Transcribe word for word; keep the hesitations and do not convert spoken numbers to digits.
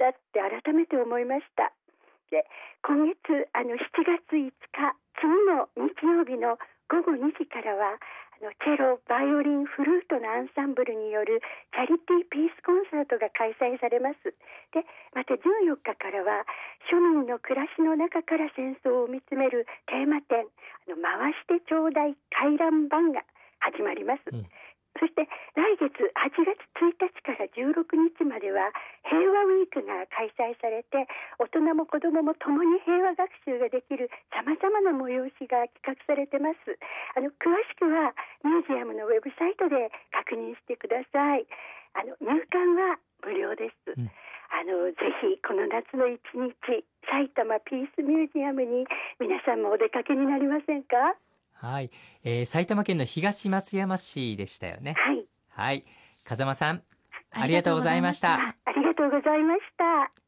だって改めて思いました。で、今月あのしちがついつか、次の日曜日のごごにじからはあのチェロ、バイオリン、フルートのアンサンブルによるチャリティーピースコンサートが開催されます。で、またじゅうよっかからは庶民の暮らしの中から戦争を見つめるテーマ展、あの回してちょうだい回覧板が始まります。うん、そして来月はちがつついたちからじゅうろくにちまでは平和ウィークが開催されて、大人も子どもも共に平和学習ができるさまざまな催しが企画されてます。あの詳しくはミュージアムのウェブサイトで確認してください。あの入館は無料です。うん、あのぜひこの夏の一日、埼玉ピースミュージアムに皆さんもお出かけになりませんか？ はい、えー、埼玉県の東松山市でしたよね。 はい、 はい、風間さんありがとうございました。 ありがとうございました。